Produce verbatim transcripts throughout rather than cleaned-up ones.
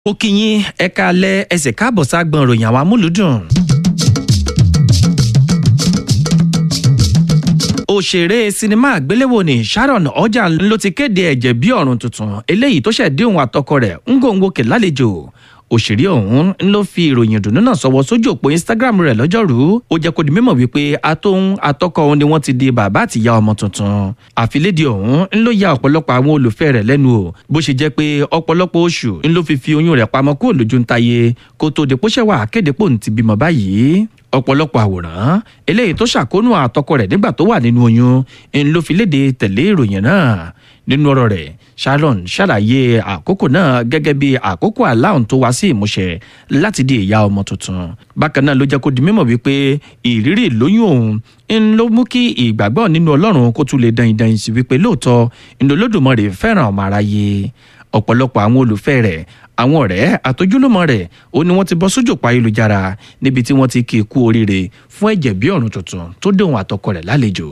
ó kí yín ẹ káalẹ́ ẹsẹ̀ káàbọ̀ ságbọ̀n ròyìn àwọn amúlùúdùn. òṣèré sinimá àgbéléwò ní Sharon Oja ló ti kéde ẹ̀jẹ̀ bí ọ̀run tuntun eléyìí tó ṣẹ̀dí òun àtọkọ rẹ̀ Ngọ̀ngọ̀kè lálejò. òṣèré ọ̀hún ló fi ìròyìn ìdùnnú náà sọwọ́ sójú òpó Instagram rẹ̀ lọ́jọ́rú. ó jẹ́ kó di mímọ̀ wípé atóhun àtọkọ òun ni wọ́n ti di bàbá àtìyá ọmọ tuntun. àfilédìí ọ̀hún ló ya ọ̀pọ̀lọpọ̀ àwọn olùfẹ́ rẹ̀ lẹ́nu o bó ṣe jẹ́ pé ọ̀pọ̀lọpọ̀ oṣù ló fi fi oyún rẹ̀ pamọ́ kó lójú ń tayé kó tó di pósẹ́wà kéde pò ń ti bímọ báyìí. ọ̀pọ̀lọpọ̀ àwòrán eléyìí tó ṣàkóónú àtọkọ rẹ̀ nígbà tó wà nínú oyún ń ló fi léde tẹ̀lé ìròyìn náà. nínú ọ̀rọ̀ rẹ̀ Sharon ṣàlàyé àkókò náà gẹ́gẹ́ bí àkókò aláhùn tó wá sí ìmúṣẹ láti di ìyá ọmọ tuntun. bákan náà ló jẹ́ kó di mímọ̀ wípé ìrírí ìlóyún òun ń ló mú kí ìgbàgbọ́ nínú Ọlọ́run kó tún lè dán idán sí wípé lóòótọ́ Olódùmarè fẹ́ràn ọmọ aráyé. ọ̀pọ̀lọpọ̀ àwọn olùfẹ́ rẹ̀ àwọn ọ̀rẹ́ àtojúlùmọ̀ rẹ̀ ó ní wọ́n ti bọ́ sójú òpó ayélujára níbi tí wọ́n ti kí i kú oríire fún ẹ̀jẹ̀ bí ọ̀run tuntun tó dé òun àtọkọ rẹ̀ lálejò.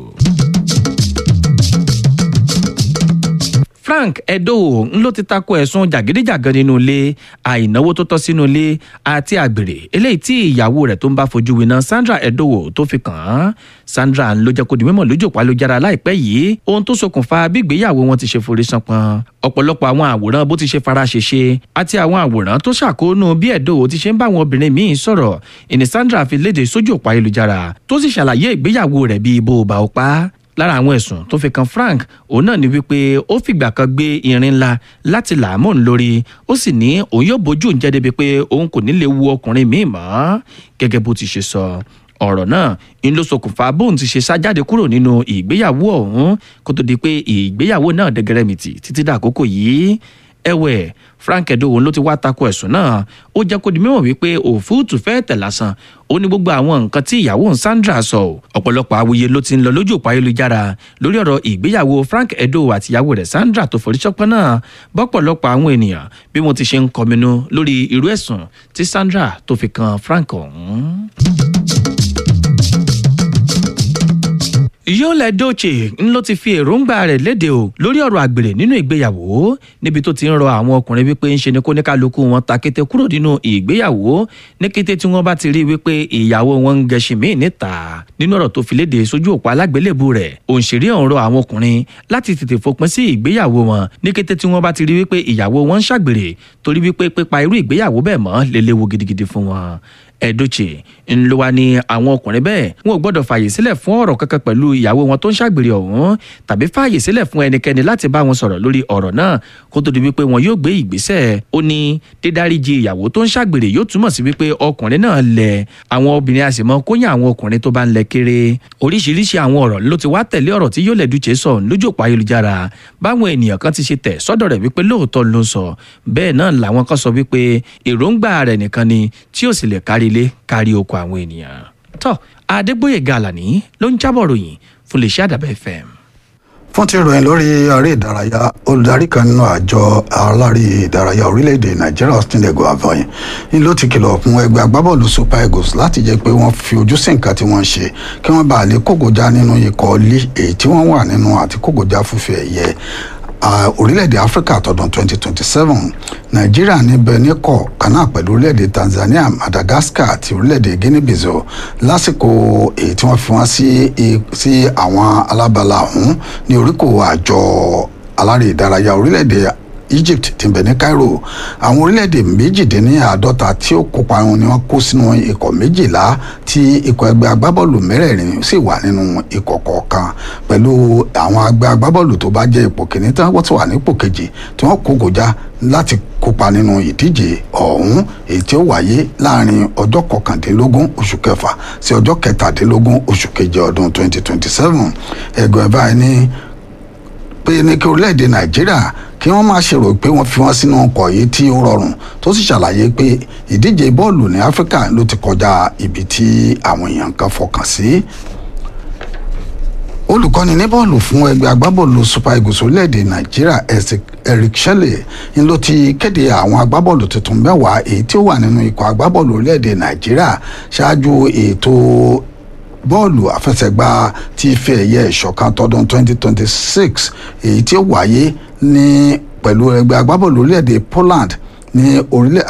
Frank Edoho ń ló ti tako ẹ̀sùn jàgídíjàgan nínú ilé àìnáwó tó tọ́ sínú ilé àti àgbèrè eléyìí tí ìyàwó rẹ̀ tó ń bá fojú winá Sandra Edoho tó fi kàn án. Sandra ń ló jẹ́ kó di mímọ̀ lójú òpó ayélujára láìpẹ́ yìí ohun tó ṣokùnfà bí ìgbéyàwó wọn ti ṣe forí ṣánpọ́n. ọ̀pọ̀lọpọ̀ àwọn àwòrán bó ti ṣe fara ṣèṣe àti àwọn àwòrán tó ṣàkóónú bí Edoho ti ṣe ń bá àwọn obìnrin míì sọ̀rọ̀ ìní Sandra fi léde sójú òpó ayélujára tó sì ṣàlàyé ìgbéyàwó rẹ̀ bíi bó bá ó pa. lára àwọn ẹ̀sùn tó fi kan Frank òun náà ni wípé ó fìgbà kan gbé irin ńlá láti làámọ̀ lórí ó sì ní òun yóò bójú ń jẹ́ débi pé òun kò ní lè wu ọkùnrin míì mọ́ gẹ́gẹ́ bó ti ṣe sọ. ọ̀rọ̀ náà ń ló ṣokùnfà bóun ti ṣe sá jáde kúrò nínú ìgbéyàwó ọ̀hún kó tó di pé ìgbéyàwó náà dẹgẹrẹmìtì títí dàkókò yìí. ẹ̀wẹ̀ Frank Edoho ló ti wá tako ẹ̀sùn náà ó jẹ́ kó di mímọ̀ wípé òfúùtù fẹ́ tẹ̀ lásán ó ní gbogbo àwọn nǹkan tí ìyàwó Sandra sọ ọ̀pọ̀lọpọ̀ awuye ló ti ń lọ lójú òpó ayélujára lórí ọ̀rọ̀ ìgbéyàwó Frank Edoho àti ìyàwó rẹ̀ Sandra tó forí ṣánpọ́n náà bọ́pọ̀lọpọ̀ àwọn ènìyàn bí wọ́n ti ṣe ń kọminú lórí irú ẹ̀sùn tí Sandra tó fi kan Frank ọ̀hún. Yul Edochie ń ló ti fi èròǹgbà rẹ̀ léde o lórí ọ̀rọ̀ àgbèrè nínú ìgbéyàwó níbi tó ti ń rọ àwọn ọkùnrin wípé ń ṣe ni kó ní kálukú wọn ta kété kúrò nínú ìgbéyàwó ní kété tí wọ́n bá ti rí wípé ìyàwó wọn ń gẹṣin míì níta. nínú ọ̀rọ̀ tó fi léde sójú òpó alágbélébù rẹ̀ òǹṣèré ọ̀hún rọ àwọn ọkùnrin láti tètè fòpin sí ìgbéyàwó wọn ní kété tí wọ́n bá ti rí wípé ìyàwó wọn ń ṣàgbèrè torí wípé pípa irú ìgbéyàwó bẹ́ẹ̀ mọ́ lè léwu gidigidi fún wọn. Edochie ń ló wá ní àwọn ọkùnrin bẹ́ẹ̀ wọn ò gbọ́dọ̀ fààyè sílẹ̀ fún ọ̀rọ̀ kankan pẹ̀lú ìyàwó wọn tó ń ṣàgbèrè ọ̀hún tàbí fààyè sílẹ̀ fún ẹnikẹ́ni láti bá wọn sọ̀rọ̀ lórí ọ̀rọ̀ náà kó tó di wípé wọn yóò gbé ìgbésẹ̀. ó ní dídáríjì ìyàwó tó ń ṣàgbèrè yóò túmọ̀ sí wípé ọkùnrin náà lẹ̀ àwọn obìnrin a sì mọ kóyàn àwọn ọkùnrin tó bá ń lẹ̀ kéré. oríṣiríṣi àwọn ọ̀rọ̀ ló ti wá tẹ̀lé ọ̀rọ̀ tí Yul Edochie sọ lójú òpó ayélujára báwọn ènìyàn kan ti ṣe tẹ̀ sọ́dọ̀ rẹ̀ wípé lóòótọ́ ló ń sọ bẹ́ẹ̀ náà làwọn kan sọ wípé èròǹgbà rẹ̀ nìkan ni tí ò sì lè kárí ilé kárí oko àwọn ènìyàn. tó Adégbóyèga Àlàní ló ń jábọ̀ ròyìn fún iléeṣẹ́ Àdàbà F M. fún ti ròyìn lórí eré ìdárayá olùdarí kan nínú àjọ alárè ìdárayá orílẹ̀-èdè Nàìjíríà Austin Eguavoen ni ló ti kìlọ̀ fún ẹgbẹ́ agbábọ́ọ̀lù Super Eagles láti jẹ́ pé wọ́n fi ojú sí nǹkan tí wọ́n ń ṣe kí wọ́n bá lè kógojá nínú ikọ̀ lé èyí tí wọ́n wà nínú àti kógojá fúnfẹ́ ẹ̀yẹ orílẹ̀-èdè Áfíríkà tọdún twenty twenty seven Nàìjíríà níbẹ̀ níkọ̀ kanáà pẹ̀lú orílẹ̀-èdè Tanzania, Madagascar àti orílẹ̀-èdè Guinea-Bissau lásìkò èyí tí wọ́n fi wọ́n sí sí àwọn alábala ọ̀hún ní oríkò àjọ alárè ìdárayá orílẹ̀-èdè Egypt tí ń bẹ ní Cairo. àwọn orílẹ̀-èdè méjìdínláàádọ́ta tí ó kópa wọn ni wọ́n kó sínú ikọ̀ méjìlá tí ikọ̀ ẹgbẹ́ agbábọ́ọ̀lù mẹ́rẹ̀ẹ̀rin sì wà nínú ikọ̀ kọ̀ọ̀kan pẹ̀lú àwọn ẹgbẹ́ agbábọ́ọ̀lù tó bá jẹ́ ipò kìíní tí wọ́n ti wà nípò kejì tí wọ́n kó gòjá láti kópa nínú ìdíje ọ̀hún èyí tí ó wáyé láàrin ọjọ́ kọkàndínlógún oṣù kẹfà sí ọjọ́ kẹtàdínlógún oṣù keje ọdún twenty twenty seven. ẹgbẹ́ báyìí ní pé ní kí orílẹ̀-èdè Nàìjíríà kí wọ́n máa ṣèrò pé wọ́n fi wọ́n sínú ọkọ̀ yìí tí ó rọrùn tó sì ṣàlàyé pé ìdíje bọ́ọ̀lù ní Áfíríkà ló ti kọjá ibi tí àwọn èèyàn kan fọkàn sí. olùkọ́ni ní bọ́ọ̀lù fún ẹgbẹ́ agbábọ́ọ̀lù Super Eagles orílẹ̀-èdè Nàìjíríà Eric Shelley ń ló ti kéde àwọn agbábọ́ọ̀lù tuntun mẹ́wàá èyí tí ó wà nínú ikọ̀ agbábọ́ọ̀lù orílẹ̀-èdè Nàìjíríà ṣáájú ètò bọ́ọ̀lù àfẹsẹ̀gbá ti ife ẹ̀yẹ ìṣọ̀kan tọdún twenty twenty six èyí tí ó wáyé ní pẹ̀lú ẹgbẹ́ agbábọ́ọ̀lù orílẹ̀-èdè Poland ní orílẹ̀